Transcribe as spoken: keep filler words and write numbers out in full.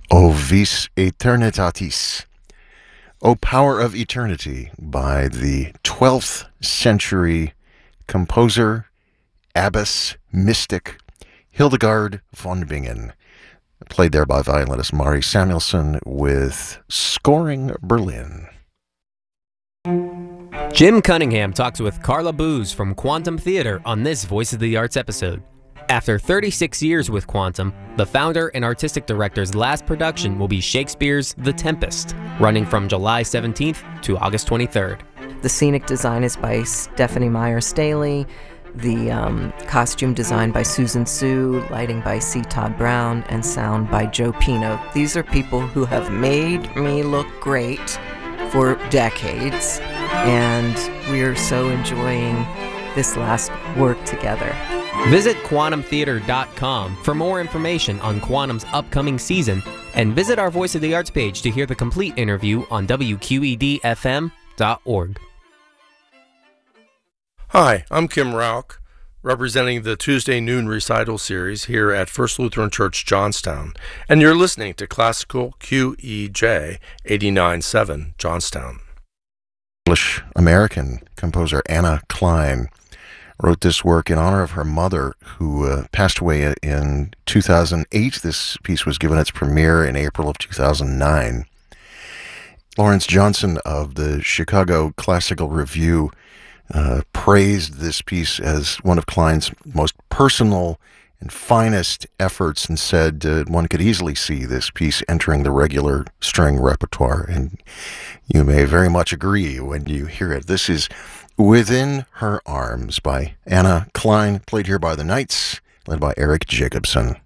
O Vis Eternitatis, O Power of Eternity, by the twelfth century composer, abbess, mystic, Hildegard von Bingen, played there by violinist Mari Samuelson with Scoring Berlin. Jim Cunningham talks with Carla Booz from Quantum Theater on this Voice of the Arts episode. After thirty-six years with Quantum, the founder and artistic director's last production will be Shakespeare's The Tempest, running from July seventeenth to August twenty-third. The scenic design is by Stephanie Meyer-Staley, the um, costume design by Susan Sue, lighting by C. Todd Brown, and sound by Joe Pino. These are people who have made me look great for decades, and we're so enjoying this last work together. Visit quantum theater dot com for more information on Quantum's upcoming season, and visit our Voice of the Arts page to hear the complete interview on W Q E D F M dot org. Hi, I'm Kim Rauch, representing the Tuesday Noon Recital Series here at First Lutheran Church, Johnstown, and you're listening to Classical Q E J eighty-nine point seven, Johnstown. English-American composer Anna Klein wrote this work in honor of her mother, who uh, passed away in two thousand eight. This piece was given its premiere in April of two thousand nine. Lawrence Johnson of the Chicago Classical Review uh, praised this piece as one of Klein's most personal and finest efforts, and said uh, one could easily see this piece entering the regular string repertoire. And you may very much agree when you hear it. This is Within Her Arms by Anna Klein, played here by the Knights, led by Eric Jacobson.